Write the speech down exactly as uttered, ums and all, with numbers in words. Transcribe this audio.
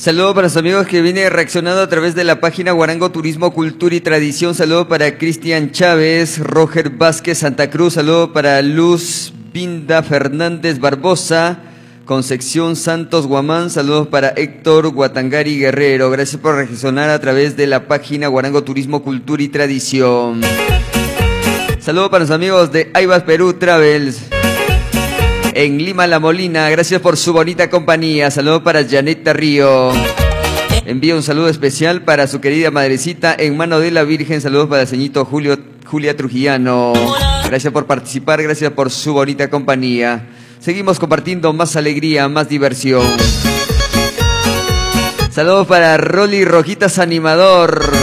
Saludo para los amigos que vienen reaccionando a través de la página Guarango Turismo, Cultura y Tradición. Saludo para Cristian Chávez, Roger Vázquez, Santa Cruz. Saludo para Luz Vinda Fernández Barbosa, Concepción Santos Guamán. Saludos para Héctor Guatangari Guerrero. Gracias por reaccionar a través de la página Guarango Turismo, Cultura y Tradición. Saludos para los amigos de Aibas Perú Travels en Lima La Molina, gracias por su bonita compañía. Saludos para Janeta Río. Envío un saludo especial para su querida madrecita en Mano de la Virgen. Saludos para el señorito Julio, Julia Trujillano. Gracias por participar, gracias por su bonita compañía. Seguimos compartiendo más alegría, más diversión. Saludos para Rolly Rojitas Animador.